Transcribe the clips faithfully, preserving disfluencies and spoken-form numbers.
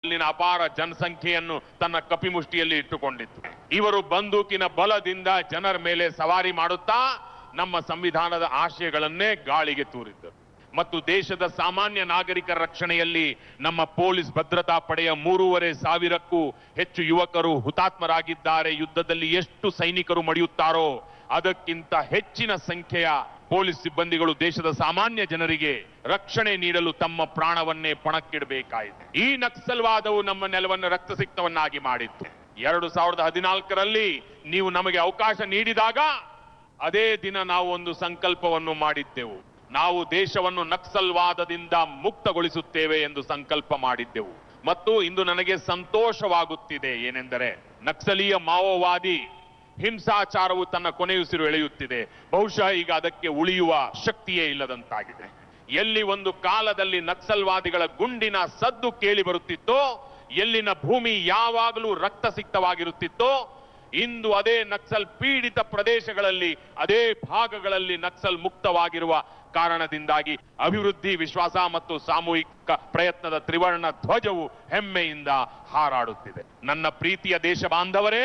ಅಲ್ಲಿನ ಅಪಾರ ಜನಸಂಖ್ಯೆಯನ್ನು ತನ್ನ ಕಪಿಮುಷ್ಟಿಯಲ್ಲಿ ಇಟ್ಟುಕೊಂಡಿತ್ತು. ಇವರು ಬಂದೂಕಿನ ಬಲದಿಂದ ಜನರ ಮೇಲೆ ಸವಾರಿ ಮಾಡುತ್ತಾ ನಮ್ಮ ಸಂವಿಧಾನದ ಆಶಯಗಳನ್ನೇ ಗಾಳಿಗೆ ತೂರಿದ್ದರು. ಮತ್ತು ದೇಶದ ಸಾಮಾನ್ಯ ನಾಗರಿಕರ ರಕ್ಷಣೆಯಲ್ಲಿ ನಮ್ಮ ಪೊಲೀಸ್ ಭದ್ರತಾ ಪಡೆಯ ಮೂರುವರೆ ಸಾವಿರಕ್ಕೂ ಹೆಚ್ಚು ಯುವಕರು ಹುತಾತ್ಮರಾಗಿದ್ದಾರೆ. ಯುದ್ಧದಲ್ಲಿ ಎಷ್ಟು ಸೈನಿಕರು ಮಡಿಯುತ್ತಾರೋ ಅದಕ್ಕಿಂತ ಹೆಚ್ಚಿನ ಸಂಖ್ಯೆಯ ಪೊಲೀಸ್ ಸಿಬ್ಬಂದಿಗಳು ದೇಶದ ಸಾಮಾನ್ಯ ಜನರಿಗೆ ರಕ್ಷಣೆ ನೀಡಲು ತಮ್ಮ ಪ್ರಾಣವನ್ನೇ ಪಣಕ್ಕಿಡಬೇಕಾಯಿತು. ಈ ನಕ್ಸಲ್ವಾದವು ನಮ್ಮ ನೆಲವನ್ನು ರಕ್ತಸಿಕ್ತವನ್ನಾಗಿ ಮಾಡಿತ್ತು. ಎರಡು ಸಾವಿರದ ಹದಿನಾಲ್ಕರಲ್ಲಿ ನೀವು ನಮಗೆ ಅವಕಾಶ ನೀಡಿದಾಗ ಅದೇ ದಿನ ನಾವು ಒಂದು ಸಂಕಲ್ಪವನ್ನು ಮಾಡಿದ್ದೆವು. ನಾವು ದೇಶವನ್ನು ನಕ್ಸಲ್ವಾದದಿಂದ ಮುಕ್ತಗೊಳಿಸುತ್ತೇವೆ ಎಂದು ಸಂಕಲ್ಪ ಮಾಡಿದ್ದೆವು. ಮತ್ತು ಇಂದು ನನಗೆ ಸಂತೋಷವಾಗುತ್ತಿದೆ ಏನೆಂದರೆ ನಕ್ಸಲೀಯ ಮಾವೋವಾದಿ ಹಿಂಸಾಚಾರವು ತನ್ನ ಕೊನೆಯುಸಿರು ಎಳೆಯುತ್ತಿದೆ. ಬಹುಶಃ ಈಗ ಅದಕ್ಕೆ ಉಳಿಯುವ ಶಕ್ತಿಯೇ ಇಲ್ಲದಂತಾಗಿದೆ. ಎಲ್ಲಿ ಒಂದು ಕಾಲದಲ್ಲಿ ನಕ್ಸಲ್ವಾದಿಗಳ ಗುಂಡಿನ ಸದ್ದು ಕೇಳಿ ಬರುತ್ತಿತ್ತೋ, ಎಲ್ಲಿನ ಭೂಮಿ ಯಾವಾಗಲೂ ರಕ್ತಸಿಕ್ತವಾಗಿರುತ್ತಿತ್ತೋ, ಇಂದು ಅದೇ ನಕ್ಸಲ್ ಪೀಡಿತ ಪ್ರದೇಶಗಳಲ್ಲಿ ಅದೇ ಭಾಗಗಳಲ್ಲಿ ನಕ್ಸಲ್ ಮುಕ್ತವಾಗಿರುವ ಕಾರಣದಿಂದಾಗಿ ಅಭಿವೃದ್ಧಿ, ವಿಶ್ವಾಸ ಮತ್ತು ಸಾಮೂಹಿಕ ಪ್ರಯತ್ನದ ತ್ರಿವರ್ಣ ಧ್ವಜವು ಹೆಮ್ಮೆಯಿಂದ ಹಾರಾಡುತ್ತಿದೆ. ನನ್ನ ಪ್ರೀತಿಯ ದೇಶ ಬಾಂಧವರೇ,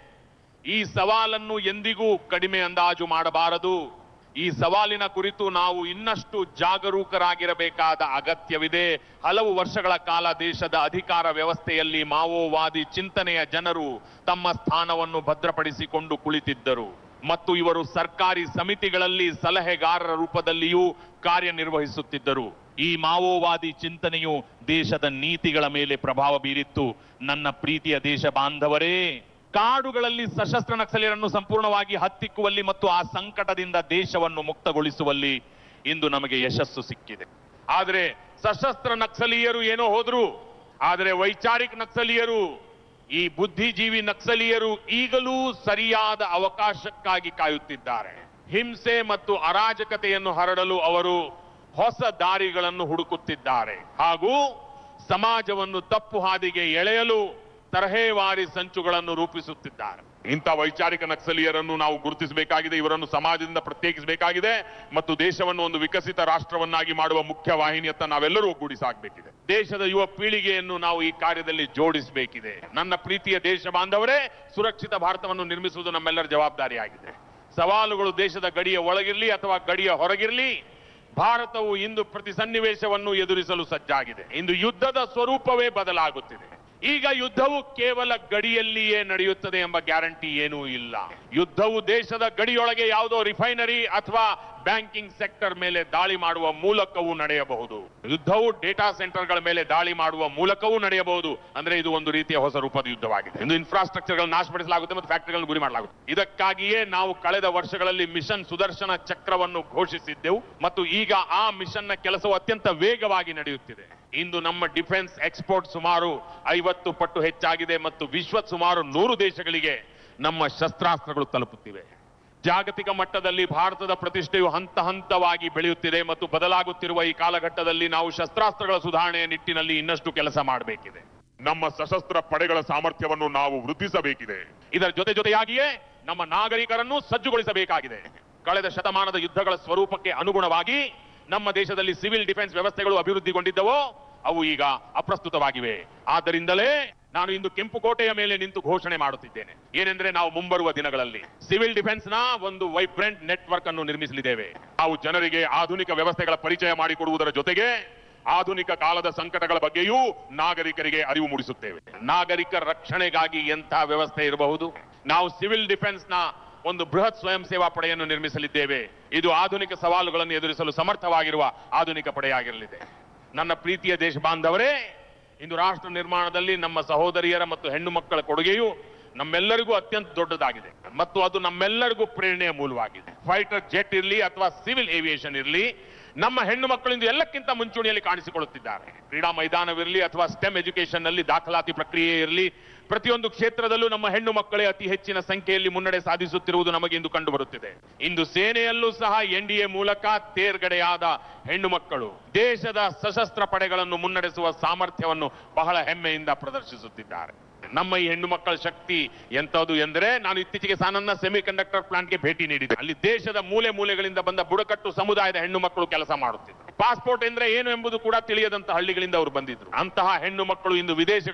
ಈ ಸವಾಲನ್ನು ಎಂದಿಗೂ ಕಡಿಮೆ ಅಂದಾಜು ಮಾಡಬಾರದು. ಈ ಸವಾಲಿನ ಕುರಿತು ನಾವು ಇನ್ನಷ್ಟು ಜಾಗರೂಕರಾಗಿರಬೇಕಾದ ಅಗತ್ಯವಿದೆ. ಹಲವು ವರ್ಷಗಳ ಕಾಲ ದೇಶದ ಅಧಿಕಾರ ವ್ಯವಸ್ಥೆಯಲ್ಲಿ ಮಾವೋವಾದಿ ಚಿಂತನೆಯ ಜನರು ತಮ್ಮ ಸ್ಥಾನವನ್ನು ಭದ್ರಪಡಿಸಿಕೊಂಡು ಕುಳಿತಿದ್ದರು ಮತ್ತು ಇವರು ಸರ್ಕಾರಿ ಸಮಿತಿಗಳಲ್ಲಿ ಸಲಹೆಗಾರರ ರೂಪದಲ್ಲಿಯೂ ಕಾರ್ಯನಿರ್ವಹಿಸುತ್ತಿದ್ದರು. ಈ ಮಾವೋವಾದಿ ಚಿಂತನೆಯು ದೇಶದ ನೀತಿಗಳ ಮೇಲೆ ಪ್ರಭಾವ ಬೀರಿತ್ತು. ನನ್ನ ಪ್ರೀತಿಯ ದೇಶ ಬಾಂಧವರೇ, ಕಾಡುಗಳಲ್ಲಿ ಸಶಸ್ತ್ರ ನಕ್ಸಲರನ್ನು ಸಂಪೂರ್ಣವಾಗಿ ಹತ್ತಿಕ್ಕುವಲ್ಲಿ ಮತ್ತು ಆ ಸಂಕಟದಿಂದ ದೇಶವನ್ನು ಮುಕ್ತಗೊಳಿಸುವಲ್ಲಿ ಇಂದು ನಮಗೆ ಯಶಸ್ಸು ಸಿಕ್ಕಿದೆ. ಆದರೆ ಸಶಸ್ತ್ರ ನಕ್ಸಲೀಯರು ಏನೋ ಹೋದ್ರು, ಆದರೆ ವೈಚಾರಿಕ ನಕ್ಸಲೀಯರು, ಈ ಬುದ್ಧಿಜೀವಿ ನಕ್ಸಲೀಯರು ಈಗಲೂ ಸರಿಯಾದ ಅವಕಾಶಕ್ಕಾಗಿ ಕಾಯುತ್ತಿದ್ದಾರೆ. ಹಿಂಸೆ ಮತ್ತು ಅರಾಜಕತೆಯನ್ನು ಹರಡಲು ಅವರು ಹೊಸ ದಾರಿಗಳನ್ನು ಹುಡುಕುತ್ತಿದ್ದಾರೆ ಹಾಗೂ ಸಮಾಜವನ್ನು ತಪ್ಪು ಹಾದಿಗೆ ಎಳೆಯಲು ತರಹೇವಾರಿ ಸಂಚುಗಳನ್ನು ರೂಪಿಸುತ್ತಿದ್ದಾರೆ. ಇಂಥ ವೈಚಾರಿಕ ನಕ್ಸಲೀಯರನ್ನು ನಾವು ಗುರುತಿಸಬೇಕಾಗಿದೆ. ಇವರನ್ನು ಸಮಾಜದಿಂದ ಪ್ರತ್ಯೇಕಿಸಬೇಕಾಗಿದೆ ಮತ್ತು ದೇಶವನ್ನು ಒಂದು ವಿಕಸಿತ ರಾಷ್ಟ್ರವನ್ನಾಗಿ ಮಾಡುವ ಮುಖ್ಯ ವಾಹಿನಿಯತ್ತ ನಾವೆಲ್ಲರೂ ಒಗ್ಗೂಡಿಸಾಗಬೇಕಿದೆ. ದೇಶದ ಯುವ ಪೀಳಿಗೆಯನ್ನು ನಾವು ಈ ಕಾರ್ಯದಲ್ಲಿ ಜೋಡಿಸಬೇಕಿದೆ. ನನ್ನ ಪ್ರೀತಿಯ ದೇಶ ಬಾಂಧವರೇ, ಸುರಕ್ಷಿತ ಭಾರತವನ್ನು ನಿರ್ಮಿಸುವುದು ನಮ್ಮೆಲ್ಲರ ಜವಾಬ್ದಾರಿಯಾಗಿದೆ. ಸವಾಲುಗಳು ದೇಶದ ಗಡಿಯ ಒಳಗಿರಲಿ ಅಥವಾ ಗಡಿಯ ಹೊರಗಿರಲಿ, ಭಾರತವು ಇಂದು ಪ್ರತಿ ಸನ್ನಿವೇಶವನ್ನು ಎದುರಿಸಲು ಸಜ್ಜಾಗಿದೆ. ಇಂದು ಯುದ್ಧದ ಸ್ವರೂಪವೇ ಬದಲಾಗುತ್ತಿದೆ. ಈಗ ಯುದ್ಧವು ಕೇವಲ ಗಡಿಯಲ್ಲಿಯೇ ನಡೆಯುತ್ತದೆ ಎಂಬ ಗ್ಯಾರಂಟಿ ಏನೂ ಇಲ್ಲ. ಯುದ್ಧವು ದೇಶದ ಗಡಿಯೊಳಗೆ ಯಾವುದೋ ರಿಫೈನರಿ ಅಥವಾ ಬ್ಯಾಂಕಿಂಗ್ ಸೆಕ್ಟರ್ ಮೇಲೆ ದಾಳಿ ಮಾಡುವ ಮೂಲಕವೂ ನಡೆಯಬಹುದು. ಯುದ್ಧವು ಡೇಟಾ ಸೆಂಟರ್ಗಳ ಮೇಲೆ ದಾಳಿ ಮಾಡುವ ಮೂಲಕವೂ ನಡೆಯಬಹುದು. ಅಂದ್ರೆ ಇದು ಒಂದು ರೀತಿಯ ಹೊಸ ರೂಪದ ಯುದ್ಧವಾಗಿದೆ. ಇಂದು ಇನ್ಫ್ರಾಸ್ಟ್ರಕ್ಚರ್ಗಳನ್ನು ನಾಶಪಡಿಸಲಾಗುತ್ತೆ ಮತ್ತು ಫ್ಯಾಕ್ಟರಿಗಳನ್ನು ಗುರಿ ಮಾಡಲಾಗುತ್ತೆ. ಇದಕ್ಕಾಗಿಯೇ ನಾವು ಕಳೆದ ವರ್ಷಗಳಲ್ಲಿ ಮಿಷನ್ ಸುದರ್ಶನ ಚಕ್ರವನ್ನು ಘೋಷಿಸಿದ್ದೆವು ಮತ್ತು ಈಗ ಆ ಮಿಷನ್ನ ಕೆಲಸವು ಅತ್ಯಂತ ವೇಗವಾಗಿ ನಡೆಯುತ್ತಿದೆ. ಇಂದು ನಮ್ಮ ಡಿಫೆನ್ಸ್ ಎಕ್ಸ್ಪೋರ್ಟ್ ಸುಮಾರು ಐವತ್ತು ಪಟ್ಟು ಹೆಚ್ಚಾಗಿದೆ ಮತ್ತು ವಿಶ್ವದ ಸುಮಾರು ನೂರು ದೇಶಗಳಿಗೆ ನಮ್ಮ ಶಸ್ತ್ರಾಸ್ತ್ರಗಳು ತಲುಪುತ್ತಿವೆ. ಜಾಗತಿಕ ಮಟ್ಟದಲ್ಲಿ ಭಾರತದ ಪ್ರತಿಷ್ಠೆಯು ಹಂತ ಹಂತವಾಗಿ ಬೆಳೆಯುತ್ತಿದೆ ಮತ್ತು ಬದಲಾಗುತ್ತಿರುವ ಈ ಕಾಲಘಟ್ಟದಲ್ಲಿ ನಾವು ಶಸ್ತ್ರಾಸ್ತ್ರಗಳ ಸುಧಾರಣೆಯ ನಿಟ್ಟಿನಲ್ಲಿ ಇನ್ನಷ್ಟು ಕೆಲಸ ಮಾಡಬೇಕಿದೆ. ನಮ್ಮ ಸಶಸ್ತ್ರ ಪಡೆಗಳ ಸಾಮರ್ಥ್ಯವನ್ನು ನಾವು ವೃದ್ಧಿಸಬೇಕಿದೆ. ಇದರ ಜೊತೆ ಜೊತೆಯಾಗಿಯೇ ನಮ್ಮ ನಾಗರಿಕರನ್ನು ಸಜ್ಜುಗೊಳಿಸಬೇಕಾಗಿದೆ. ಕಳೆದ ಶತಮಾನದ ಯುದ್ಧಗಳ ಸ್ವರೂಪಕ್ಕೆ ಅನುಗುಣವಾಗಿ ನಮ್ಮ ದೇಶದಲ್ಲಿ ಸಿವಿಲ್ ಡಿಫೆನ್ಸ್ ವ್ಯವಸ್ಥೆಗಳು ಅಭಿವೃದ್ಧಿಗೊಂಡಿದ್ದವೋ ಅವು ಈಗ ಅಪ್ರಸ್ತುತವಾಗಿವೆ. ಆದ್ದರಿಂದಲೇ ನಾನು ಇಂದು ಕೆಂಪುಕೋಟೆಯ ಮೇಲೆ ನಿಂತು ಘೋಷಣೆ ಮಾಡುತ್ತಿದ್ದೇನೆ. ಏನೆಂದ್ರೆ ನಾವು ಮುಂಬರುವ ದಿನಗಳಲ್ಲಿ ಸಿವಿಲ್ ಡಿಫೆನ್ಸ್ ನ ಒಂದು ವೈಬ್ರೆಂಟ್ ನೆಟ್ವರ್ಕ್ ಅನ್ನು ನಿರ್ಮಿಸಲಿದ್ದೇವೆ. ನಾವು ಜನರಿಗೆ ಆಧುನಿಕ ವ್ಯವಸ್ಥೆಗಳ ಪರಿಚಯ ಮಾಡಿಕೊಡುವುದರ ಜೊತೆಗೆ ಆಧುನಿಕ ಕಾಲದ ಸಂಕಟಗಳ ಬಗ್ಗೆಯೂ ನಾಗರಿಕರಿಗೆ ಅರಿವು ಮೂಡಿಸುತ್ತೇವೆ. ನಾಗರಿಕರ ರಕ್ಷಣೆಗಾಗಿ ಎಂಥ ವ್ಯವಸ್ಥೆ ಇರಬಹುದು? ನಾವು ಸಿವಿಲ್ ಡಿಫೆನ್ಸ್ ನ ಒಂದು ಬೃಹತ್ ಸ್ವಯಂ ಸೇವಾ ಪಡೆಯನ್ನು ನಿರ್ಮಿಸಲಿದ್ದೇವೆ. ಇದು ಆಧುನಿಕ ಸವಾಲುಗಳನ್ನು ಎದುರಿಸಲು ಸಮರ್ಥವಾಗಿರುವ ಆಧುನಿಕ ಪಡೆಯಾಗಿರಲಿದೆ. ನನ್ನ ಪ್ರೀತಿಯ ದೇಶ ಬಾಂಧವರೇ, ಇಂದು ರಾಷ್ಟ್ರ ನಿರ್ಮಾಣದಲ್ಲಿ ನಮ್ಮ ಸಹೋದರಿಯರ ಮತ್ತು ಹೆಣ್ಣು ಮಕ್ಕಳ ಕೊಡುಗೆಯು ನಮ್ಮೆಲ್ಲರಿಗೂ ಅತ್ಯಂತ ದೊಡ್ಡದಾಗಿದೆ ಮತ್ತು ಅದು ನಮ್ಮೆಲ್ಲರಿಗೂ ಪ್ರೇರಣೆಯ ಮೂಲವಾಗಿದೆ. ಫೈಟರ್ ಜೆಟ್ ಇರಲಿ ಅಥವಾ ಸಿವಿಲ್ ಏವಿಯೇಷನ್ ಇರಲಿ, ನಮ್ಮ ಹೆಣ್ಣು ಮಕ್ಕಳಿಂದ ಎಲ್ಲಕ್ಕಿಂತ ಮುಂಚೂಣಿಯಲ್ಲಿ ಕಾಣಿಸಿಕೊಳ್ಳುತ್ತಿದ್ದಾರೆ. ಕ್ರೀಡಾ ಮೈದಾನವಿರಲಿ ಅಥವಾ ಸ್ಟೆಮ್ ಎಜುಕೇಶನ್ ನಲ್ಲಿ ದಾಖಲಾತಿ ಪ್ರಕ್ರಿಯೆ ಇರಲಿ, ಪ್ರತಿಯೊಂದು ಕ್ಷೇತ್ರದಲ್ಲೂ ನಮ್ಮ ಹೆಣ್ಣು ಮಕ್ಕಳೇ ಅತಿ ಹೆಚ್ಚಿನ ಸಂಖ್ಯೆಯಲ್ಲಿ ಮುನ್ನಡೆ ಸಾಧಿಸುತ್ತಿರುವುದು ನಮಗೆ ಇಂದು ಕಂಡು ಬರುತ್ತಿದೆ. ಇಂದು ಸೇನೆಯಲ್ಲೂ ಸಹ ಎನ್ ಡಿ ಎ ಮೂಲಕ ತೇರ್ಗಡೆಯಾದ ಹೆಣ್ಣು ಮಕ್ಕಳು ದೇಶದ ಸಶಸ್ತ್ರ ಪಡೆಗಳನ್ನು ಮುನ್ನಡೆಸುವ ಸಾಮರ್ಥ್ಯವನ್ನು ಬಹಳ ಹೆಮ್ಮೆಯಿಂದ ಪ್ರದರ್ಶಿಸುತ್ತಿದ್ದಾರೆ. ನಮ್ಮ ಈ ಹೆಣ್ಣು ಮಕ್ಕಳ ಶಕ್ತಿ ಎಂತದ್ದು ಎಂದರೆ, ನಾನು ಇತ್ತೀಚೆಗೆ ಸಾನನ್ನ ಸೆಮಿ ಕಂಡಕ್ಟರ್ ಪ್ಲಾಂಟ್ಗೆ ಭೇಟಿ ನೀಡಿದೆ. ಅಲ್ಲಿ ದೇಶದ ಮೂಲೆ ಮೂಲೆಗಳಿಂದ ಬಂದ ಬುಡಕಟ್ಟು ಸಮುದಾಯದ ಹೆಣ್ಣು ಮಕ್ಕಳು ಕೆಲಸ ಮಾಡುತ್ತಿದ್ದರು. ಪಾಸ್ಪೋರ್ಟ್ ಎಂದ್ರೆ ಏನು ಎಂಬುದು ಕೂಡ ತಿಳಿಯದಂತ ಹಳ್ಳಿಗಳಿಂದ ಅವರು ಬಂದಿದ್ರು. ಅಂತಹ ಹೆಣ್ಣು ಮಕ್ಕಳು ಇಂದು ವಿದೇಶಗಳ